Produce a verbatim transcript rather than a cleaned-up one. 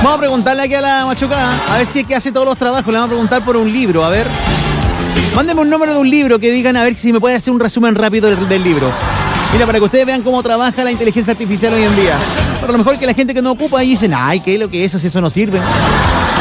Vamos a preguntarle aquí a la Machuca, a ver si es que hace todos los trabajos. Le vamos a preguntar por un libro, a ver. Mándeme un número de un libro que digan, a ver si me puede hacer un resumen rápido del, del libro. Mira, para que ustedes vean cómo trabaja la inteligencia artificial hoy en día. Pero a lo mejor que la gente que no ocupa ahí dicen, ay, ¿qué es lo que es eso? Si eso no sirve.